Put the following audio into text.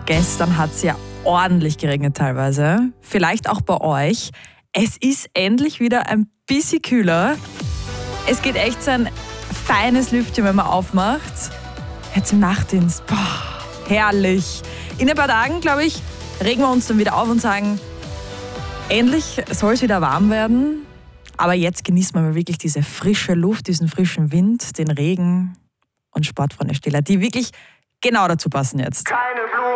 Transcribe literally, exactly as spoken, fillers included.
Gestern hat es ja ordentlich geregnet teilweise. Vielleicht auch bei euch. Es ist endlich wieder ein bisschen kühler. Es geht echt so ein feines Lüftchen, wenn man aufmacht. Jetzt im Nachtdienst. Boah, herrlich. In ein paar Tagen, glaube ich, regen wir uns dann wieder auf und sagen, endlich soll es wieder warm werden. Aber jetzt genießen wir mal wirklich diese frische Luft, diesen frischen Wind, den Regen und Sportfreunde Stiller, die wirklich genau dazu passen jetzt. Keine Blumen.